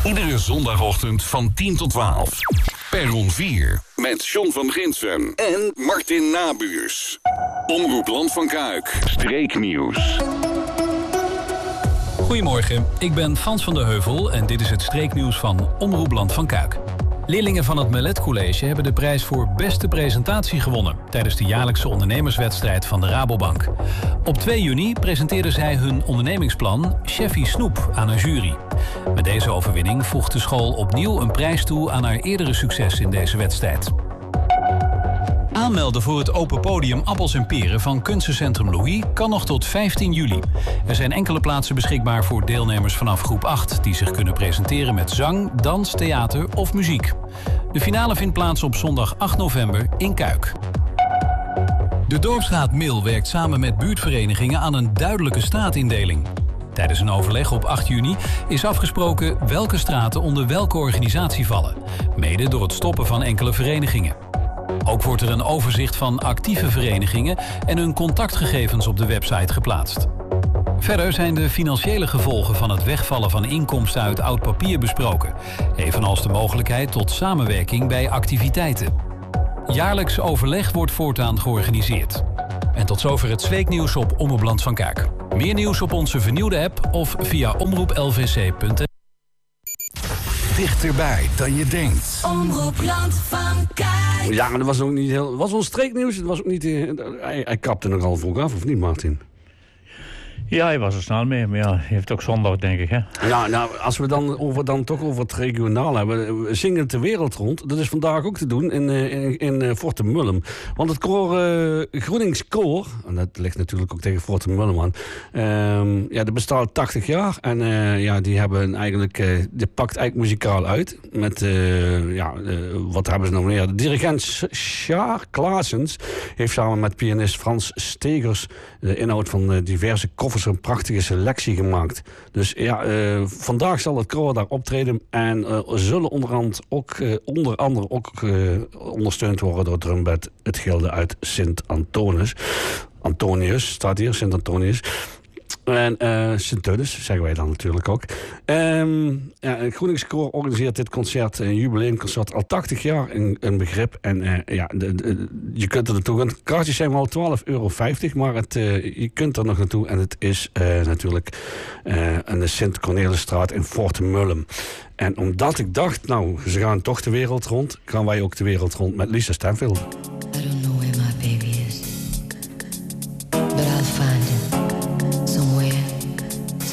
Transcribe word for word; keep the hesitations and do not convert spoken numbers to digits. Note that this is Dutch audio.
Iedere zondagochtend van tien tot twaalf. Perron vier. Met John van Ginsen en Martin Nabuurs. Omroep Land van Kuik. Streeknieuws. Goedemorgen, ik ben Frans van der Heuvel en dit is het streeknieuws van Omroep Land van Kuik. Leerlingen van het Melet College hebben de prijs voor beste presentatie gewonnen tijdens de jaarlijkse ondernemerswedstrijd van de Rabobank. Op twee juni presenteerden zij hun ondernemingsplan Cheffie Snoep aan een jury. Met deze overwinning voegt de school opnieuw een prijs toe aan haar eerdere succes in deze wedstrijd. Aanmelden voor het open podium Appels en Peren van Kunstencentrum Louis kan nog tot vijftien juli. Er zijn enkele plaatsen beschikbaar voor deelnemers vanaf groep acht... die zich kunnen presenteren met zang, dans, theater of muziek. De finale vindt plaats op zondag acht november in Kuik. De Dorpsraad Mil werkt samen met buurtverenigingen aan een duidelijke straatindeling. Tijdens een overleg op acht juni is afgesproken welke straten onder welke organisatie vallen. Mede door het stoppen van enkele verenigingen. Ook wordt er een overzicht van actieve verenigingen en hun contactgegevens op de website geplaatst. Verder zijn de financiële gevolgen van het wegvallen van inkomsten uit oud papier besproken, evenals de mogelijkheid tot samenwerking bij activiteiten. Jaarlijks overleg wordt voortaan georganiseerd. En tot zover het streeknieuws op Omroep Land van Kuik. Meer nieuws op onze vernieuwde app of via omroep l v c punt n l. Dichterbij dan je denkt. Omroep Land van Kuik. Ja, maar dat was ook niet heel... Het was wel streeknieuws. Het was ook niet... Uh, hij, hij kapte nogal vroeg af, of niet, Martin? Ja, hij was er snel mee. Maar ja, hij heeft ook zondag, denk ik, hè? Ja, nou, als we dan, over, dan toch over het regionaal hebben. We zingen het de wereld rond. Dat is vandaag ook te doen in, in, in Fortum-Mullum. Want het koor, uh, Groenings Koor... en dat ligt natuurlijk ook tegen Fortum-Mullum aan... Um, ja, dat bestaat tachtig jaar. En uh, ja, die hebben eigenlijk... Uh, die pakt eigenlijk muzikaal uit. Met, uh, ja, uh, wat hebben ze nou meer? De dirigent Sjaar Klaasens heeft samen met pianist Frans Stegers... de inhoud van uh, diverse koffers een prachtige selectie gemaakt. Dus ja, uh, vandaag zal het koor daar optreden en uh, zullen onderhand ook, uh, onder andere ook uh, ondersteund worden door drumband Het Gilde uit Sint-Antonius. Antonius, staat hier, Sint-Antonius. En uh, Sint-Tullus, zeggen wij dan natuurlijk ook. Um, ja, het Groenings Koor organiseert dit concert, een jubileumconcert, al tachtig jaar een, een begrip. En uh, ja, de, de, je kunt er naartoe gaan. Kaartjes zijn wel twaalf euro vijftig, maar het, uh, je kunt er nog naartoe. En het is uh, natuurlijk uh, aan de Sint-Cornelisstraat in Fortum-Mullum. En omdat ik dacht, nou, ze gaan toch de wereld rond, gaan wij ook de wereld rond met Lisa Stanfield.